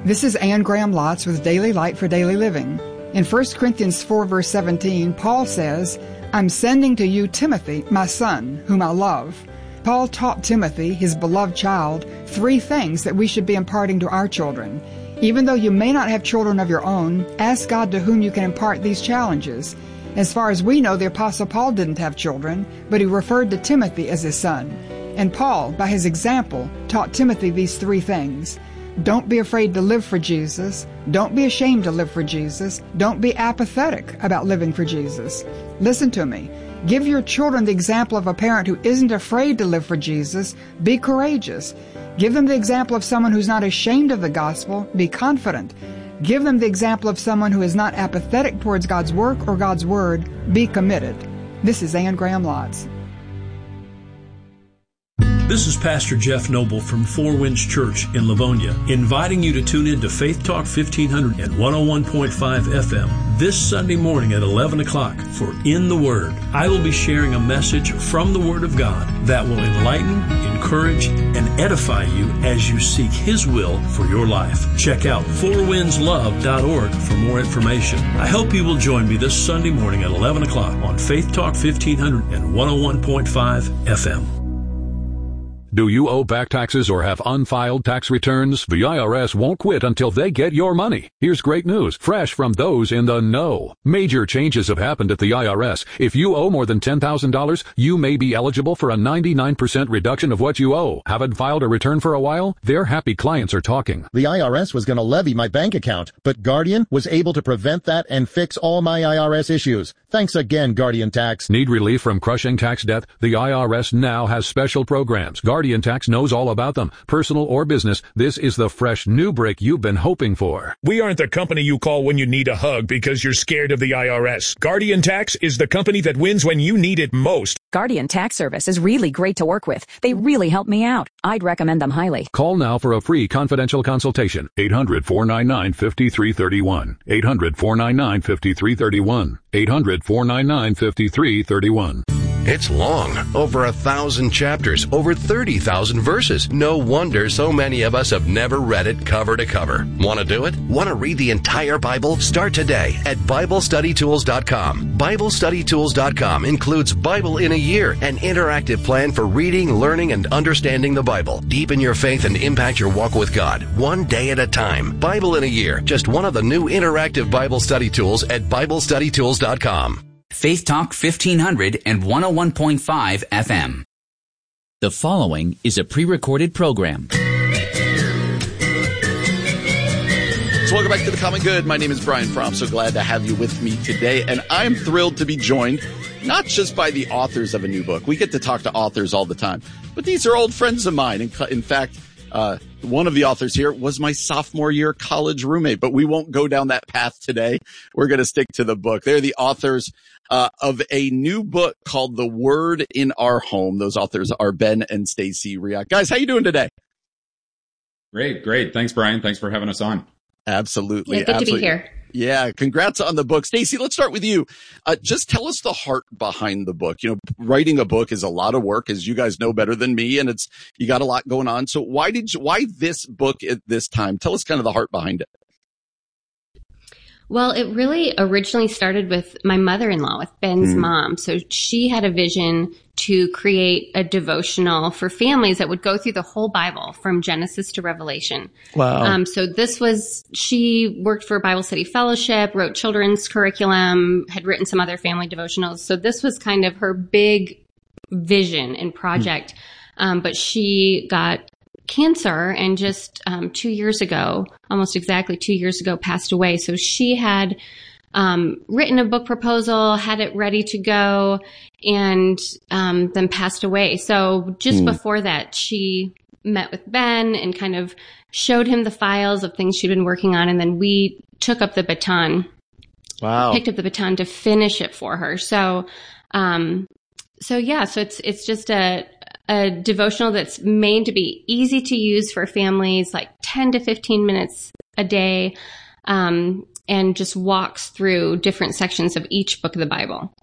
This is Anne Graham Lotz with Daily Light for Daily Living. In 1 Corinthians 4, verse 17, Paul says, I'm sending to you Timothy, my son, whom I love. Paul taught Timothy, his beloved child, 3 things that we should be imparting to our children. Even though you may not have children of your own, ask God to whom you can impart these challenges. As far as we know, the Apostle Paul didn't have children, but he referred to Timothy as his son. And Paul, by his example, taught Timothy these 3 things. Don't be afraid to live for Jesus. Don't be ashamed to live for Jesus. Don't be apathetic about living for Jesus. Listen to me. Give your children the example of a parent who isn't afraid to live for Jesus. Be courageous. Give them the example of someone who's not ashamed of the gospel. Be confident. Give them the example of someone who is not apathetic towards God's work or God's word. Be committed. This is Anne Graham Lotz. This is Pastor Jeff Noble from Four Winds Church in Livonia, inviting you to tune in to Faith Talk 1500 and 101.5 FM this Sunday morning at 11 o'clock for In the Word. I will be sharing a message from the Word of God that will enlighten, encourage, and edify you as you seek His will for your life. Check out fourwindslove.org for more information. I hope you will join me this Sunday morning at 11 o'clock on Faith Talk 1500 and 101.5 FM. Do you owe back taxes or have unfiled tax returns? The IRS won't quit until they get your money. Here's great news, fresh from those in the know. Major changes have happened at the IRS. If you owe more than $10,000, you may be eligible for a 99% reduction of what you owe. Haven't filed a return for a while? Their happy clients are talking. The IRS was going to levy my bank account, but Guardian was able to prevent that and fix all my IRS issues. Thanks again, Guardian Tax. Need relief from crushing tax debt? The IRS now has special programs. Guardian Tax knows all about them. Personal or business, this is the fresh new break you've been hoping for. We aren't the company you call when you need a hug because you're scared of the IRS. Guardian Tax is the company that wins when you need it most. Guardian Tax Service is really great to work with. They really help me out. I'd recommend them highly. Call now for a free confidential consultation. 800-499-5331. 800-499-5331. 800-499-5331. It's long, over 1,000 chapters, over 30,000 verses. No wonder so many of us have never read it cover to cover. Want to do it? Want to read the entire Bible? Start today at BibleStudyTools.com. BibleStudyTools.com includes Bible in a Year, an interactive plan for reading, learning, and understanding the Bible. Deepen your faith and impact your walk with God, one day at a time. Bible in a Year, just one of the new interactive Bible study tools at BibleStudyTools.com. Faith Talk 1500 and 101.5 FM. The following is a pre-recorded program. So welcome back to The Common Good. My name is Brian Fromm. So glad to have you with me today. And I'm thrilled to be joined not just by the authors of a new book. We get to talk to authors all the time, but these are old friends of mine. In fact, one of the authors here was my sophomore year college roommate, but we won't go down that path today. We're going to stick to the book. They're the authors of a new book called The Word in Our Home. Those authors are Ben and Stacy Riach. Guys, how you doing today? Great. Thanks, Brian. Thanks for having us on. Absolutely. Yeah, good to be here. Yeah, congrats on the book. Stacy, let's start with you. Just tell us the heart behind the book. You know, writing a book is a lot of work, as you guys know better than me, and you got a lot going on. So why this book at this time? Tell us kind of the heart behind it. Well, it really originally started with my mother-in-law, with Ben's mom. So she had a vision to create a devotional for families that would go through the whole Bible from Genesis to Revelation. Wow. So she worked for Bible Study Fellowship, wrote children's curriculum, had written some other family devotionals. So this was kind of her big vision and project. But she got cancer and just 2 years ago, almost exactly 2 years ago, passed away. So she had written a book proposal, had it ready to go, and then passed away. So just before that, she met with Ben and kind of showed him the files of things she'd been working on, and then we took up the baton. Wow. Picked up the baton to finish it for her. So it's just a devotional that's made to be easy to use for families, like 10 to 15 minutes a day, and just walks through different sections of each book of the Bible.